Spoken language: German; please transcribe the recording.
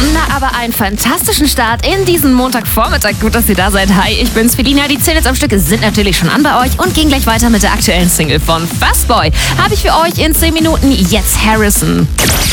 Na, aber einen fantastischen Start in diesen Montagvormittag. Gut, dass ihr da seid. Hi, ich bin's, Felina. Die 10 jetzt am Stücke sind natürlich schon an bei euch und gehen gleich weiter mit der aktuellen Single von Fastboy. Habe ich für euch in 10 Minuten jetzt Harrison.